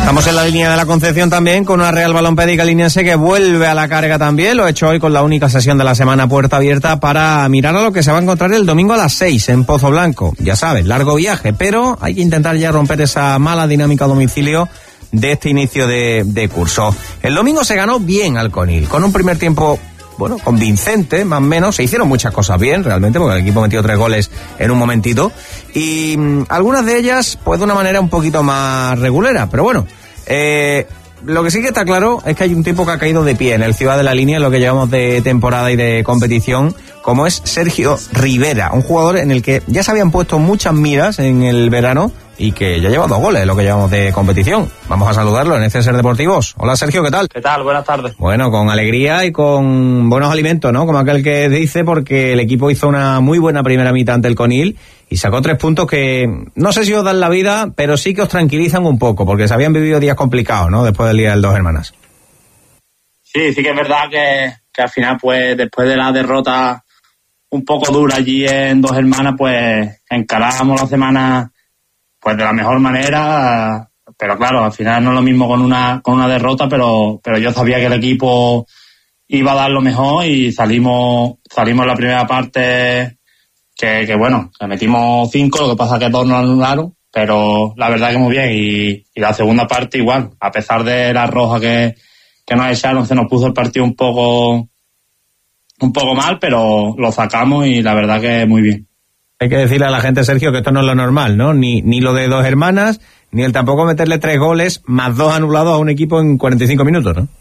Estamos en la línea de la Concepción también con una Real Balompédica Liniense que vuelve a la carga también. Lo he hecho hoy con la única sesión de la semana puerta abierta para mirar a lo que se va a encontrar el domingo a las 6 en Pozo Blanco. Ya sabes, largo viaje, pero hay que intentar ya romper esa mala dinámica a domicilio de este inicio de curso. El domingo se ganó bien al Conil, con un primer tiempo, bueno, convincente, más o menos. Se hicieron muchas cosas bien, realmente, porque el equipo metió 3 goles en un momentito. Y algunas de ellas, pues de una manera un poquito más regulera. Pero bueno, lo que sí que está claro es que hay un tipo que ha caído de pie en el Ciudad de la Línea, en lo que llevamos de temporada y de competición, como es Sergio Rivera, un jugador en el que ya se habían puesto muchas miras en el verano y que ya lleva 2 goles en lo que llevamos de competición. Vamos a saludarlo en Ser Deportivos. Hola Sergio, ¿qué tal? ¿Qué tal? Buenas tardes. Bueno, con alegría y con buenos alimentos, ¿no? Como aquel que dice, porque el equipo hizo una muy buena primera mitad ante el Conil y sacó 3 puntos que no sé si os dan la vida, pero sí que os tranquilizan un poco, porque se habían vivido días complicados, ¿no? Después del día del Dos Hermanas. Sí que es verdad que al final, pues, después de la derrota un poco dura allí en Dos Hermanas, pues, encarábamos la semana pues de la mejor manera, pero claro, al final no es lo mismo con una derrota, pero yo sabía que el equipo iba a dar lo mejor y salimos en la primera parte que bueno, que metimos 5, lo que pasa es que 2 nos anularon, pero la verdad que muy bien, y la segunda parte igual, a pesar de la roja que nos echaron, se nos puso el partido un poco mal, pero lo sacamos y la verdad que muy bien. Hay que decirle a la gente, Sergio, que esto no es lo normal, ¿no? Ni lo de Dos Hermanas, ni el tampoco meterle 3 goles más 2 anulados a un equipo en 45 minutos, ¿no?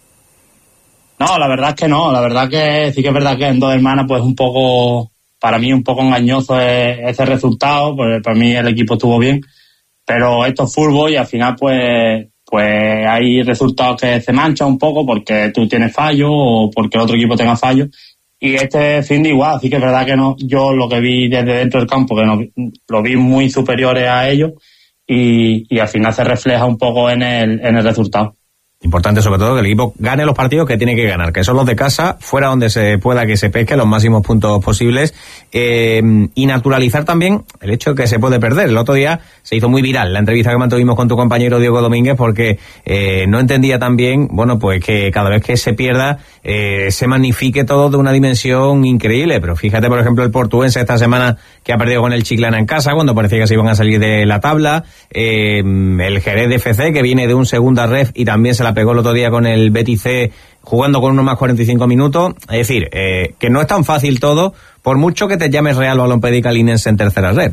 No, la verdad es que no. La verdad que sí que es verdad que en Dos Hermanas, pues un poco, para mí un poco engañoso ese resultado, pues para mí el equipo estuvo bien, pero esto es fútbol y al final pues hay resultados que se manchan un poco porque tú tienes fallo o porque el otro equipo tenga fallo. Y este fin de igual, así que es verdad que no, yo lo que vi desde dentro del campo, que no, lo vi muy superiores a ellos y al final se refleja un poco en el resultado. Importante sobre todo que el equipo gane los partidos que tiene que ganar, que son los de casa, fuera donde se pueda que se pesque los máximos puntos posibles, y naturalizar también el hecho de que se puede perder. El otro día se hizo muy viral la entrevista que mantuvimos con tu compañero Diego Domínguez, porque no entendía también, bueno, pues que cada vez que se pierda se magnifique todo de una dimensión increíble. Pero fíjate, por ejemplo, el Portuense esta semana que ha perdido con el Chiclana en casa, cuando parecía que se iban a salir de la tabla, el Jerez de FC, que viene de un segunda ref y también se la pegó el otro día con el Betis C, jugando con uno más 45 minutos. Es decir, que no es tan fácil todo, por mucho que te llames Real Balompédica Liniense en tercera red.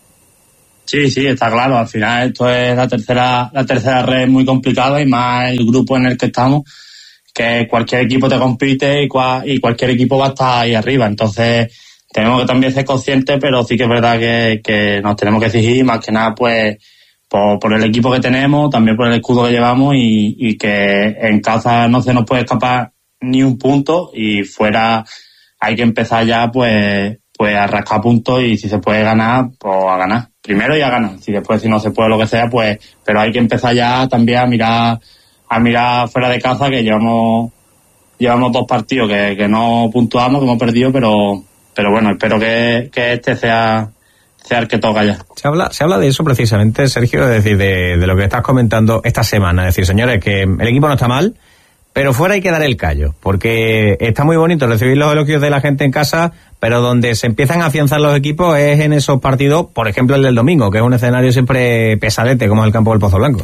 Sí, está claro. Al final esto es la tercera red muy complicada, y más el grupo en el que estamos, que cualquier equipo te compite y cualquier equipo va a estar ahí arriba. Entonces tenemos que también ser conscientes, pero sí que es verdad que nos tenemos que exigir, más que nada pues por el equipo que tenemos, también por el escudo que llevamos, y que en casa no se nos puede escapar ni un punto, y fuera hay que empezar ya pues a rascar puntos, y si se puede ganar, pues a ganar. Primero y a ganar. Si no se puede lo que sea, pues, pero hay que empezar ya también a mirar fuera de casa, que llevamos 2 partidos que no puntuamos, que hemos perdido, pero bueno, espero que este sea el que toca ya. Se habla de eso precisamente, Sergio, es decir, de lo que estás comentando esta semana. Es decir, señores, que el equipo no está mal, pero fuera hay que dar el callo, porque está muy bonito recibir los elogios de la gente en casa, pero donde se empiezan a afianzar los equipos es en esos partidos, por ejemplo el del domingo, que es un escenario siempre pesadete, como es el campo del Pozo Blanco.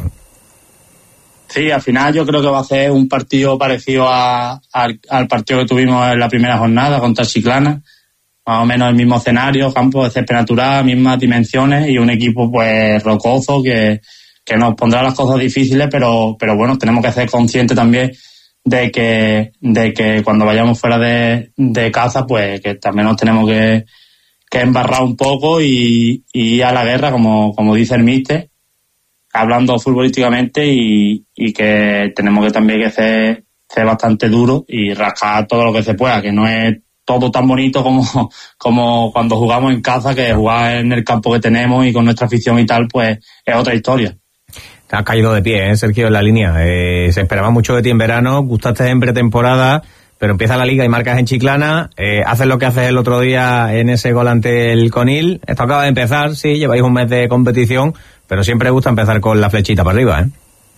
Sí, al final yo creo que va a ser un partido parecido al partido que tuvimos en la primera jornada contra Chiclana. Más o menos el mismo escenario, campo de césped natural, mismas dimensiones, y un equipo pues rocoso que nos pondrá las cosas difíciles, pero bueno, tenemos que ser conscientes también de que cuando vayamos fuera de casa, pues que también nos tenemos que embarrar un poco y ir a la guerra, como dice el míster, hablando futbolísticamente, y que tenemos que también que ser bastante duros y rascar todo lo que se pueda, que no es todo tan bonito como cuando jugamos en casa, que jugar en el campo que tenemos y con nuestra afición y tal, pues es otra historia. Te has caído de pie, Sergio, en la línea. Se esperaba mucho de ti en verano, gustaste en pretemporada, pero empieza la liga y marcas en Chiclana, haces lo que haces el otro día en ese gol ante el Conil. Esto acaba de empezar, sí, lleváis un mes de competición, pero siempre gusta empezar con la flechita para arriba, ¿eh?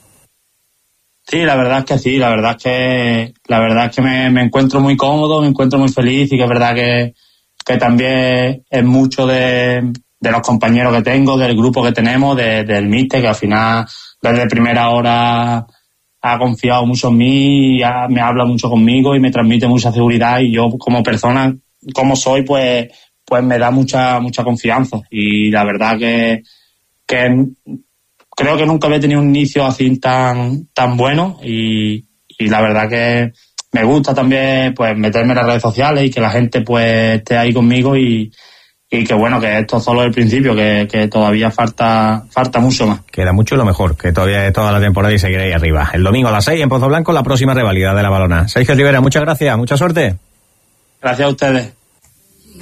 Sí, la verdad es que sí, la verdad es que me encuentro muy cómodo, me encuentro muy feliz y que es verdad que también es mucho de los compañeros que tengo, del grupo que tenemos, del míster, que al final desde primera hora ha confiado mucho en mí, me habla mucho conmigo y me transmite mucha seguridad, y yo como persona, como soy, pues me da mucha confianza, y la verdad que creo que nunca había tenido un inicio así tan bueno, y la verdad que me gusta también pues meterme en las redes sociales y que la gente pues esté ahí conmigo, y que bueno, que esto es solo el principio, que todavía falta mucho más. Queda mucho y lo mejor, que todavía es toda la temporada y seguiré ahí arriba. El domingo a las 6 en Pozo Blanco, la próxima rivalidad de la Balona. Sergio Rivera, muchas gracias, mucha suerte. Gracias a ustedes.